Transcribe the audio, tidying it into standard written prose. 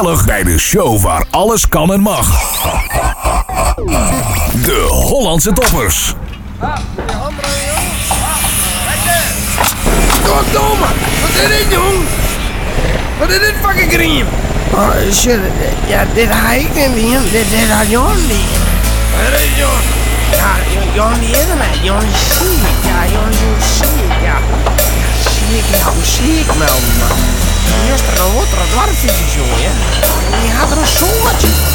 Bij de show waar alles kan en mag. De Hollandse Toppers. Goddomme, wat is dit, jong? Wat is dit fucking griem? Oh, shit. Ja, dit had ik niet. Dit had Jon niet. Wat is Jon? Ja, Jon die is er niet. Jon is ziek. Ja, Jon is ziek. Ja. Ziek, ja, hoe ziek, man. Eerst er een wat dwarfjes, jongen. Die had er een soortje.